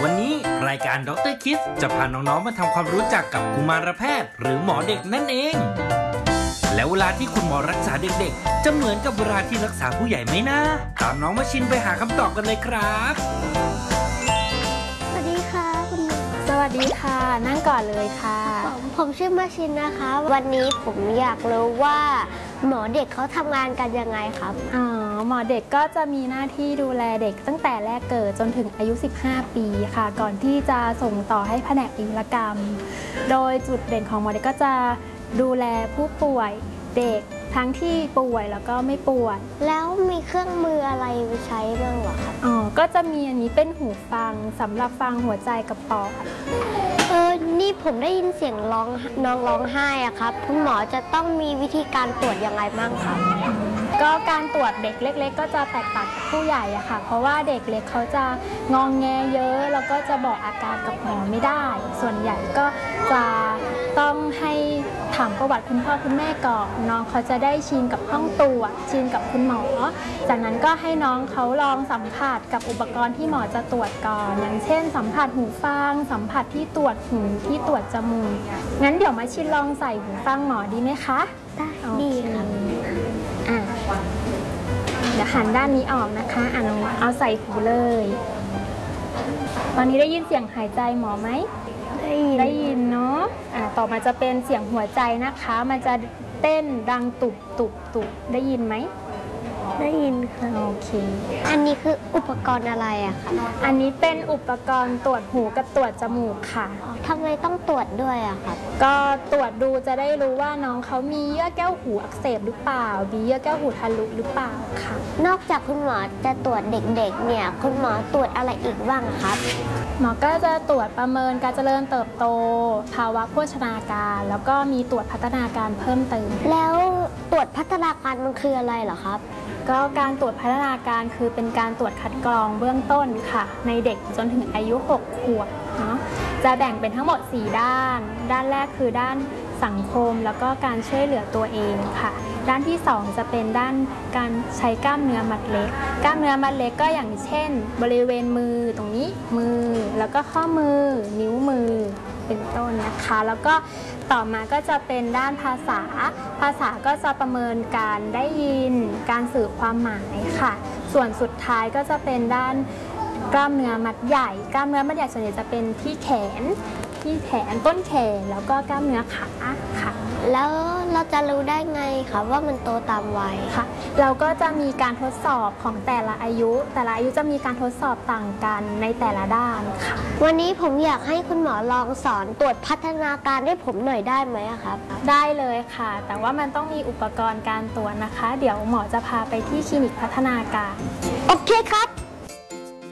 วันนี้รายการดร.คิดจะพาน้องๆมาทำความรู้จักกับกุมารแพทย์หรือหมอเด็กนั่นเองแล้วเวลาที่คุณหมอรักษาเด็กๆจะเหมือนกับเวลาที่รักษาผู้ใหญ่ไหมนะตามน้องมาชินไปหาคำตอบกันเลยครับสวัสดีค่ะคุณหมอสวัสดีค่ะนั่งก่อนเลยค่ะผมชื่อมาชินนะคะวันนี้ผมอยากรู้ว่าหมอเด็กเขาทำงานกันยังไงครับหมอเด็กก็จะมีหน้าที่ดูแลเด็กตั้งแต่แรกเกิดจนถึงอายุ 15 ปีค่ะก่อนที่จะส่งต่อให้แผนกอายุรกรรมโดยจุดเด่นของหมอเด็กก็จะดูแลผู้ป่วยเด็กทั้งที่ป่วยแล้วก็ไม่ป่วยแล้วมีเครื่องมืออะไรใช้บ้างเหรอครับก็จะมีอันนี้เป็นหูฟังสำหรับฟังหัวใจกับปอดนี่ผมได้ยินเสียงน้องร้องไห้อะครับคุณหมอจะต้องมีวิธีการตรวจยังไงบ้างครับก็การตรวจเด็กเล็กๆก็จะแตกต่างจากผู้ใหญ่อะค่ะเพราะว่าเด็กเล็กเขาจะงองแงเยอะแล้วก็จะบอกอาการกับหมอไม่ได้ส่วนใหญ่ก็จะต้องให้ถามประวัติคุณพ่อคุณแม่ก่อนน้องเขาจะได้ชินกับห้องตรวจชินกับคุณหมอจากนั้นก็ให้น้องเขาลองสัมผัสกับอุปกรณ์ที่หมอจะตรวจก่อนอย่างเช่นสัมผัสหูฟังสัมผัสที่ตรวจหูที่ตรวจจมูกงั้นเดี๋ยวมาชินลองใส่หูฟังหมอดีไหมคะได้ดีครับเดี๋ยวหันด้านนี้ออกนะคะเอาใส่หูเลยตอนนี้ได้ยินเสียงหายใจหมอไหมได้ยินเนาะต่อมาจะเป็นเสียงหัวใจนะคะมันจะเต้นดังตุบตุบตุบได้ยินไหมได้ยินค่ะโอเคอันนี้คืออุปกรณ์อะไรอะคะอันนี้เป็นอุปกรณ์ตรวจหูกับตรวจจมูกค่ะทำไมต้องตรวจด้วยอะครับก็ตรวจดูจะได้รู้ว่าน้องเขามีเยื่อแก้วหูอักเสบหรือเปล่ามีเยื่อแก้วหูทะลุหรือเปล่าค่ะนอกจากคุณหมอจะตรวจเด็กๆเนี่ยคุณหมอตรวจอะไรอีกบ้างครับหมอก็จะตรวจประเมินการเจริญเติบโตภาวะโภชนาการแล้วก็มีตรวจพัฒนาการเพิ่มเติมแล้วตรวจพัฒนาการมันคืออะไรเหรอครับก็การตรวจพัฒนาการคือเป็นการตรวจคัดกรองเบื้องต้นค่ะในเด็กจนถึงอายุ6 ขวบเนาะจะแบ่งเป็นทั้งหมด4ด้านด้านแรกคือด้านสังคมแล้วก็การช่วยเหลือตัวเองค่ะด้านที่2จะเป็นด้านการใช้กล้ามเนื้อมัดเล็กกล้ามเนื้อมัดเล็กก็อย่างเช่นบริเวณมือตรงนี้มือแล้วก็ข้อมือนิ้วมือเป็นต้นนะคะแล้วก็ต่อมาก็จะเป็นด้านภาษาก็จะประเมินการได้ยินการสื่อความหมายค่ะส่วนสุดท้ายก็จะเป็นด้านกล้ามเนื้อมัดใหญ่กล้ามเนื้อมัดใหญ่ส่วนใหญ่จะเป็นที่แขนต้นแขนแล้วก็กล้ามเนื้อขาค่ะแล้วเราจะรู้ได้ไงคะว่ามันโตตามวัยค่ะเราก็จะมีการทดสอบของแต่ละอายุจะมีการทดสอบต่างกันในแต่ละด้านค่ะวันนี้ผมอยากให้คุณหมอลองสอนตรวจพัฒนาการให้ผมหน่อยได้ไหมครับได้เลยค่ะแต่ว่ามันต้องมีอุปกรณ์การตรวจนะคะเดี๋ยวหมอจะพาไปที่คลินิกพัฒนาการโอเคครับ